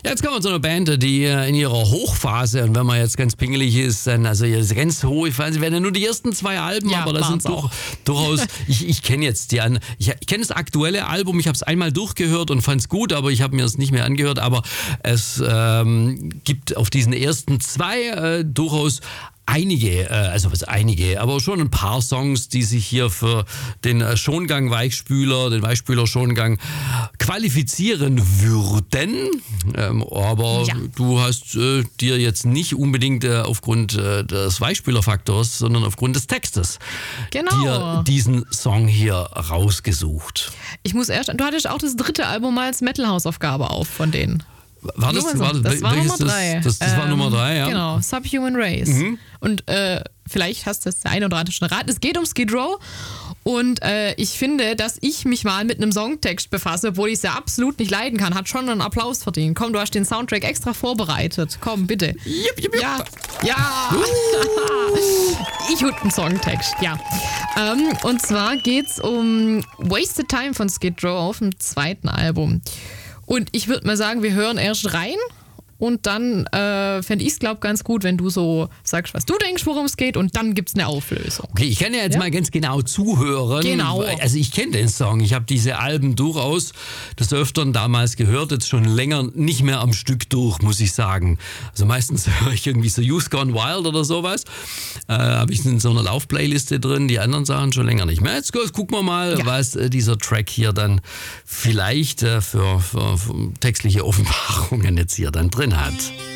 Jetzt kommen wir zu einer Band, die in ihrer Hochphase, und wenn man jetzt ganz pingelig ist, dann also jetzt ganz hoch, ich weiß, werden ja nur die ersten 2 Alben, Ja, aber das sind durchaus, ich kenne jetzt ich kenne das aktuelle Album, ich habe es einmal durchgehört und fand es gut, aber ich habe mir es nicht mehr angehört, aber es gibt auf diesen ersten 2 durchaus einige, aber schon ein paar Songs, die sich hier für den Schongang-Weichspüler, den Weichspüler-Schongang qualifizieren würden. Aber du hast dir jetzt nicht unbedingt aufgrund des Weichspülerfaktors, sondern aufgrund des Textes dir diesen Song hier rausgesucht. Ich muss du hattest auch das 3. Album mal als Metal-Hausaufgabe auf von denen. Das war Nummer 3. Das war Nummer 3, ja. Genau, Subhuman Race. Und vielleicht hast du das der eine oder andere schon erraten. Es geht um Skid Row. Und ich finde, dass ich mich mal mit einem Songtext befasse, obwohl ich es ja absolut nicht leiden kann, hat schon einen Applaus verdient. Komm, du hast den Soundtrack extra vorbereitet. Komm, bitte. Jupp. Ja. Ich hut einen Songtext, ja. Und zwar geht's um Wasted Time von Skid Row auf dem 2. Album. Und ich würde mal sagen, wir hören erst rein und dann fände ich es, glaube ich, ganz gut, wenn du so sagst, was du denkst, worum es geht, und dann gibt es eine Auflösung. Okay, ich kann ja jetzt mal ganz genau zuhören. Genau. Also ich kenne den Song, ich habe diese Alben durchaus des Öfteren damals gehört, jetzt schon länger nicht mehr am Stück durch, muss ich sagen. Also meistens höre ich irgendwie so Youth Gone Wild oder sowas. Habe ich in so einer Laufplayliste drin, die anderen Sachen schon länger nicht mehr. Jetzt gucken wir mal, was dieser Track hier dann vielleicht für textliche Offenbarungen jetzt hier dann drin hat.